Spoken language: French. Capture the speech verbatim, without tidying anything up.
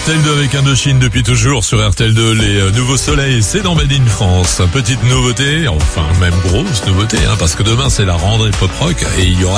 R T L deux avec Indochine depuis toujours sur R T L deux. Les euh, nouveaux soleils, c'est dans Made in France. Petite nouveauté, enfin même grosse nouveauté, hein, parce que demain c'est la rentrée pop rock et il y aura